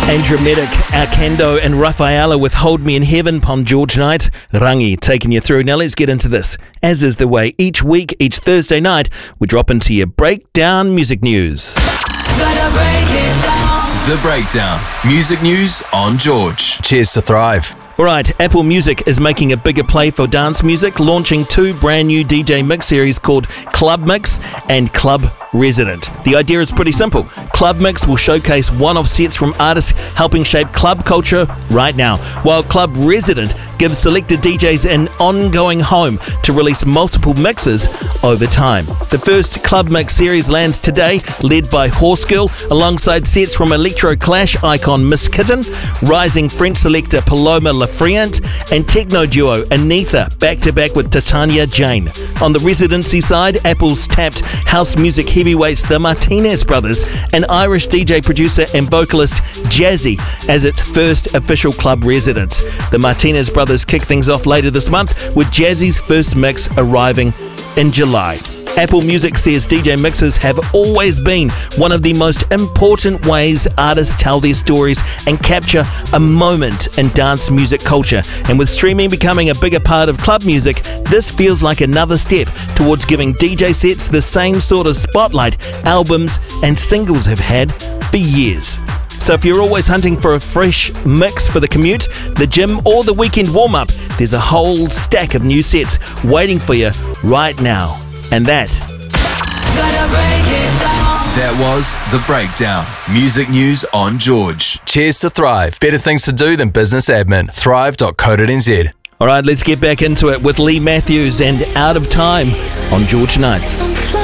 Andrometic, Arkendo and Rafaela with Hold Me in Heaven on George Night. Rangi taking you through. Now let's get into this. As is the way, each week, each Thursday night, we drop into your Breakdown music news. The Breakdown. Music news on George. Cheers to Thrive. Alright, Apple Music is making a bigger play for dance music, launching 2 brand new DJ mix series called Club Mix and Club Resident. The idea is pretty simple. Club Mix will showcase one-off sets from artists helping shape club culture right now, while Club Resident gives selected DJs an ongoing home to release multiple mixes over time. The first Club Mix series lands today, led by Horse Girl, alongside sets from Electro Clash icon Miss Kitten, rising French selector Paloma Lafriant, and techno duo Anitha, back-to-back with Titania Jane. On the residency side, Apple's tapped house music heavyweights the Martinez Brothers, and Irish DJ producer and vocalist Jazzy as its first official club residents. The Martinez Brothers kick things off later this month, with Jazzy's first mix arriving in July. Apple Music says DJ mixes have always been one of the most important ways artists tell their stories and capture a moment in dance music culture. And with streaming becoming a bigger part of club music, this feels like another step towards giving DJ sets the same sort of spotlight albums and singles have had for years. So if you're always hunting for a fresh mix for the commute, the gym or the weekend warm-up, there's a whole stack of new sets waiting for you right now. And that was The Breakdown. Music news on George. Cheers to Thrive. Better things to do than business admin. Thrive.co.nz. All right, let's get back into it with Lee Matthews and Out of Time on George Nights.